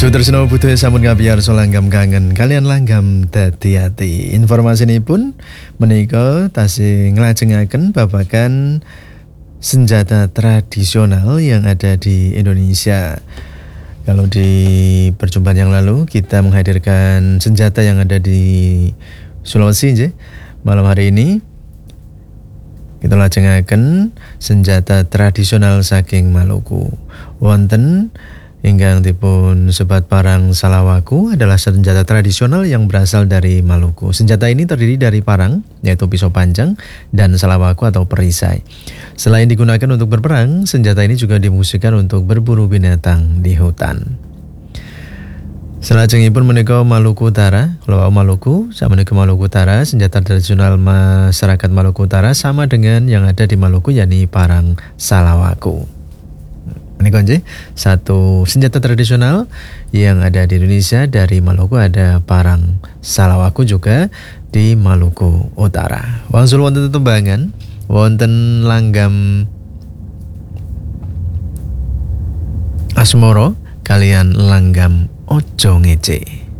Sutresno butuh sampun ngabiar so langgam kangen kalian langgam dadi ati. Informasi ini pun menika tasih nglajengaken babagan senjata tradisional yang ada di Indonesia. Kalau di perjumpaan yang lalu kita menghadirkan senjata yang ada di Sulawesi nggih. Malam hari ini kita lajengaken senjata tradisional saking Maluku. Wonten ingkang dipun sebat parang salawaku adalah senjata tradisional yang berasal dari Maluku. Senjata ini terdiri dari parang, yaitu pisau panjang, dan salawaku atau perisai. Selain digunakan untuk berperang, senjata ini juga difungsikan untuk berburu binatang di hutan. Selajengipun menika Maluku Utara, kalau Maluku sama menika Maluku Utara, senjata tradisional masyarakat Maluku Utara sama dengan yang ada di Maluku, yakni parang salawaku. Ini konje satu senjata tradisional yang ada di Indonesia. Dari Maluku ada parang salawaku juga di Maluku Utara. Wangsul wonten tetembangan, wonten langgam asmoro kalian langgam ojo ngece.